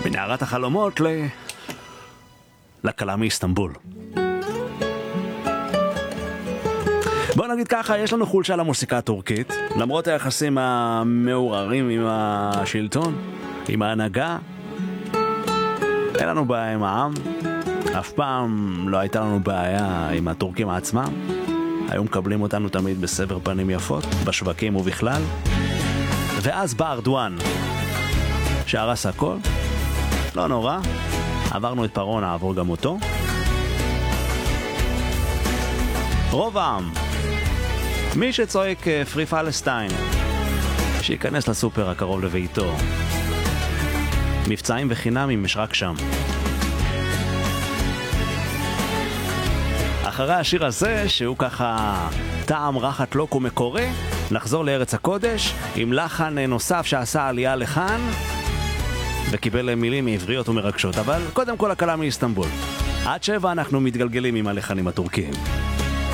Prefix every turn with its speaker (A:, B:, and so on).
A: מנערת החלומות לכלה מאיסטנבול. בוא נגיד ככה, יש לנו חולשה למוסיקה הטורקית, למרות היחסים המעורערים עם השלטון, עם ההנהגה. אין לנו בעיה עם העם, אף פעם לא הייתה לנו בעיה עם הטורקים עצמם. היו מקבלים אותנו תמיד בסבר פנים יפות, בשווקים ובכלל. ואז בא ארדואן, שהרס הכל. לא נורא, עברנו את פרעה, נעבור גם אותו. רוב העם, מי שצועק פרי פלסטיין, שיכנס לסופר הקרוב לביתו. מבצעים וחינמים יש רק שם. אחרי השיר הזה, שהוא ככה טעם רחת לוקו מקורי, נחזור לארץ הקודש עם לחן נוסף שעשה עלייה לכאן וקיבל מילים עבריות ומרגשות. אבל קודם כל הכלה מאיסטנבול. עד 7 אנחנו מתגלגלים עם הלחנים הטורקיים.